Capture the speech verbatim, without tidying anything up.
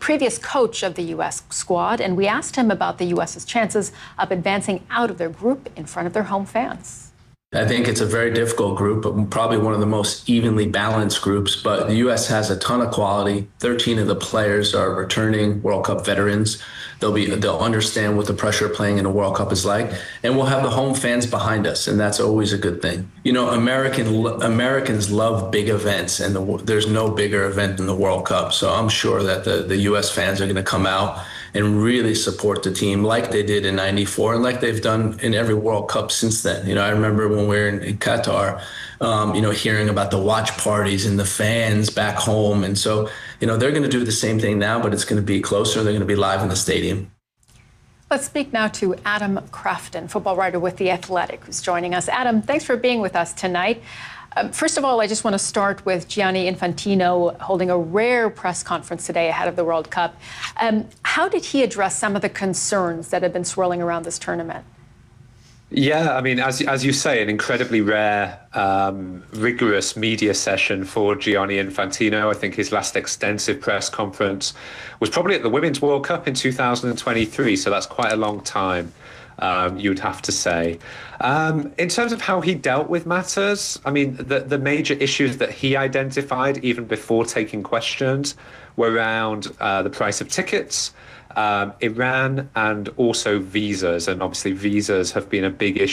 previous coach of the U S squad, and we asked him about the U S's chances of advancing out of their group in front of their home fans. I think it's a very difficult group, but probably one of the most evenly balanced groups. But the U S has a ton of quality. thirteen of the players are returning World Cup veterans. They'll be they'll understand what the pressure of playing in a World Cup is like, and we'll have the home fans behind us, and that's always a good thing. You know, American Americans love big events, and the, there's no bigger event than the World Cup. So I'm sure that the the U S fans are going to come out and really support the team like they did in ninety-four and like they've done in every World Cup since then. You know, I remember when we were in, in Qatar, um, you know, hearing about the watch parties and the fans back home. And so, you know, they're going to do the same thing now, but it's going to be closer. They're going to be live in the stadium. Let's speak now to Adam Crafton, football writer with The Athletic, who's joining us. Adam, thanks for being with us tonight. Um, first of all, I just want to start with Gianni Infantino holding a rare press conference today ahead of the World Cup. Um, how did he address some of the concerns that have been swirling around this tournament? Yeah, I mean, as as you say, an incredibly rare, um, rigorous media session for Gianni Infantino. I think his last extensive press conference was probably at the Women's World Cup in two thousand twenty-three, so that's quite a long time. Um, you'd have to say. Um, in terms of how he dealt with matters, I mean, the, the major issues that he identified even before taking questions were around uh, the price of tickets, um, Iran, and also visas. And obviously visas have been a big issue